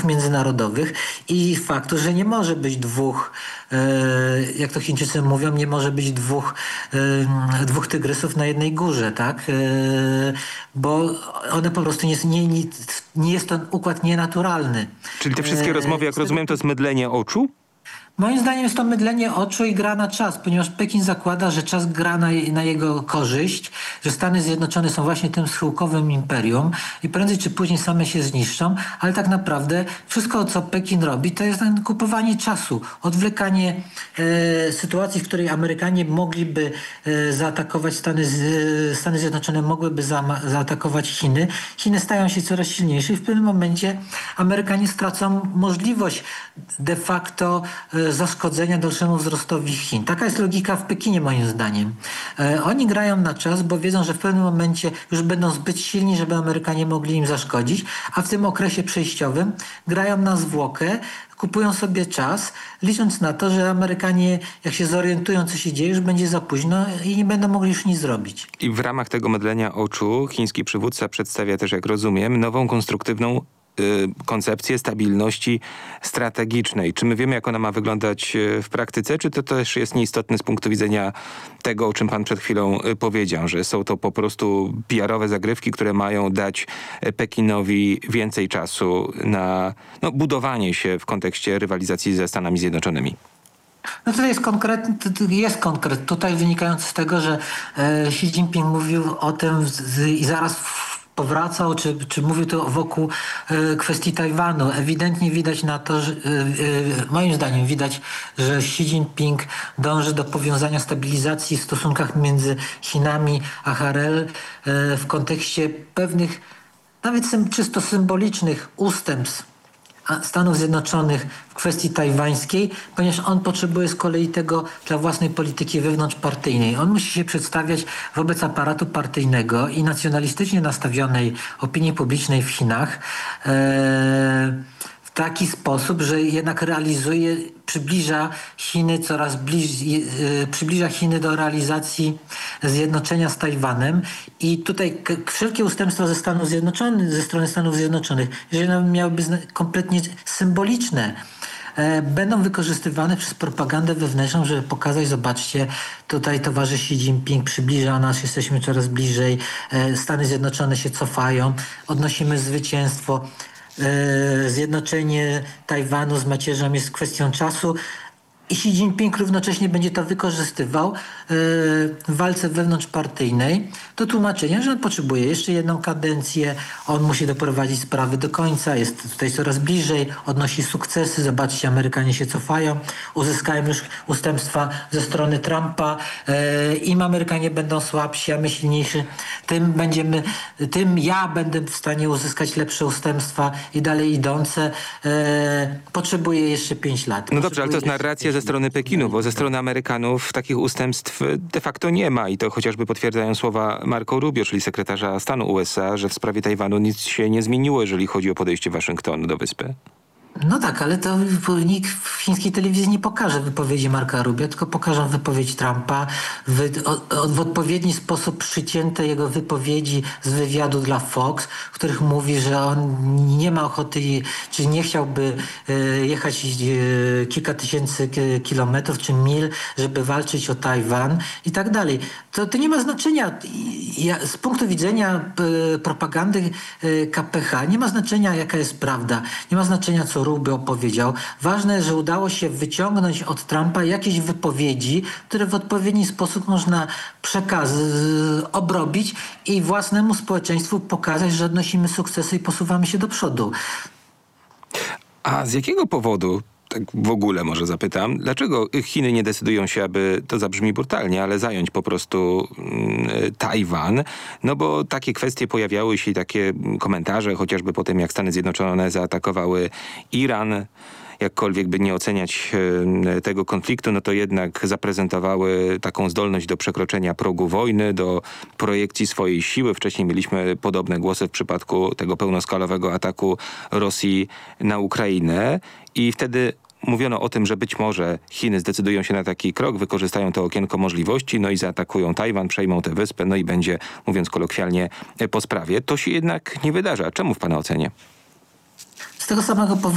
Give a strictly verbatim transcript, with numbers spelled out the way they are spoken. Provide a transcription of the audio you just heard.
międzynarodowych i faktu, że nie może być dwóch, jak to Chińczycy mówią, nie może być dwóch, dwóch tygrysów na jednej górze, tak? Bo one po prostu nie, nie, nie, nie jest to układ nienaturalny. Czyli te wszystkie rozmowy, jak rozumiem, to jest mydlenie oczu? Moim zdaniem jest to mydlenie oczu i gra na czas, ponieważ Pekin zakłada, że czas gra na, na jego korzyść, że Stany Zjednoczone są właśnie tym schyłkowym imperium i prędzej czy później same się zniszczą, ale tak naprawdę wszystko, co Pekin robi, to jest kupowanie czasu, odwlekanie e, sytuacji, w której Amerykanie mogliby e, zaatakować Stany, z, Stany Zjednoczone, mogłyby za, zaatakować Chiny. Chiny stają się coraz silniejsze i w pewnym momencie Amerykanie stracą możliwość de facto e, zaszkodzenia dalszemu wzrostowi Chin. Taka jest logika w Pekinie, moim zdaniem. E, oni grają na czas, bo wiedzą, że w pewnym momencie już będą zbyt silni, żeby Amerykanie mogli im zaszkodzić, a w tym okresie przejściowym grają na zwłokę, kupują sobie czas, licząc na to, że Amerykanie, jak się zorientują, co się dzieje, już będzie za późno i nie będą mogli już nic zrobić. I w ramach tego mydlenia oczu chiński przywódca przedstawia też, jak rozumiem, nową konstruktywną koncepcję stabilności strategicznej. Czy my wiemy, jak ona ma wyglądać w praktyce, czy to też jest nieistotne z punktu widzenia tego, o czym pan przed chwilą powiedział, że są to po prostu P R-owe zagrywki, które mają dać Pekinowi więcej czasu na no, budowanie się w kontekście rywalizacji ze Stanami Zjednoczonymi? No tutaj jest konkret, jest konkret tutaj wynikający z tego, że e, Xi Jinping mówił o tym z, i zaraz w, powracał, czy, czy mówił to wokół e, kwestii Tajwanu. Ewidentnie widać na to, że, e, e, moim zdaniem widać, że Xi Jinping dąży do powiązania stabilizacji w stosunkach między Chinami a H R L e, w kontekście pewnych, nawet sym, czysto symbolicznych ustępstw Stanów Zjednoczonych w kwestii tajwańskiej, ponieważ on potrzebuje z kolei tego dla własnej polityki wewnątrzpartyjnej. On musi się przedstawiać wobec aparatu partyjnego i nacjonalistycznie nastawionej opinii publicznej w Chinach e, w taki sposób, że jednak realizuje, przybliża Chiny coraz bliżej, e, przybliża Chiny do realizacji zjednoczenia z Tajwanem i tutaj k- wszelkie ustępstwa ze Stanów Zjednoczonych, ze strony Stanów Zjednoczonych, jeżeli nawet miałyby zna- kompletnie symboliczne, e, będą wykorzystywane przez propagandę wewnętrzną, żeby pokazać, zobaczcie, tutaj towarzysz Xi Jinping przybliża nas, jesteśmy coraz bliżej, e, Stany Zjednoczone się cofają, odnosimy zwycięstwo. Zjednoczenie Tajwanu z macierzą jest kwestią czasu i Xi Jinping równocześnie będzie to wykorzystywał w walce wewnątrzpartyjnej do tłumaczenia, że on potrzebuje jeszcze jedną kadencję, on musi doprowadzić sprawy do końca, jest tutaj coraz bliżej, odnosi sukcesy, zobaczcie, Amerykanie się cofają, uzyskają już ustępstwa ze strony Trumpa, im Amerykanie będą słabsi, a my silniejsi, tym będziemy, tym ja będę w stanie uzyskać lepsze ustępstwa i dalej idące. Potrzebuję jeszcze pięć lat. No dobrze, ale to jest narracja ze strony Pekinu, bo ze strony Amerykanów takich ustępstw de facto nie ma i to chociażby potwierdzają słowa Marco Rubio, czyli sekretarza stanu U S A, że w sprawie Tajwanu nic się nie zmieniło, jeżeli chodzi o podejście Waszyngtonu do wyspy. No tak, ale to nikt w chińskiej telewizji nie pokaże wypowiedzi Marca Rubio, tylko pokażą wypowiedź Trumpa, wy, o, o, w odpowiedni sposób przycięte jego wypowiedzi z wywiadu dla Fox, w których mówi, że on nie ma ochoty, czy nie chciałby e, jechać e, kilka tysięcy kilometrów czy mil, żeby walczyć o Tajwan i tak dalej. To, to nie ma znaczenia. Ja, z punktu widzenia e, propagandy e, K P H nie ma znaczenia, jaka jest prawda. Nie ma znaczenia, co Rubio powiedział. Ważne, że udało się wyciągnąć od Trumpa jakieś wypowiedzi, które w odpowiedni sposób można przekaz obrobić i własnemu społeczeństwu pokazać, że odnosimy sukcesy i posuwamy się do przodu. A z jakiego powodu, tak w ogóle może zapytam, dlaczego Chiny nie decydują się, aby, to zabrzmi brutalnie, ale zająć po prostu mm, Tajwan? No bo takie kwestie pojawiały się i takie komentarze, chociażby po tym, jak Stany Zjednoczone zaatakowały Iran, jakkolwiek by nie oceniać e, tego konfliktu, no to jednak zaprezentowały taką zdolność do przekroczenia progu wojny, do projekcji swojej siły. Wcześniej mieliśmy podobne głosy w przypadku tego pełnoskalowego ataku Rosji na Ukrainę i wtedy mówiono o tym, że być może Chiny zdecydują się na taki krok, wykorzystają to okienko możliwości, no i zaatakują Tajwan, przejmą tę wyspę, no i będzie, mówiąc kolokwialnie, po sprawie. To się jednak nie wydarza. Czemu w pana ocenie? Z tego samego powodu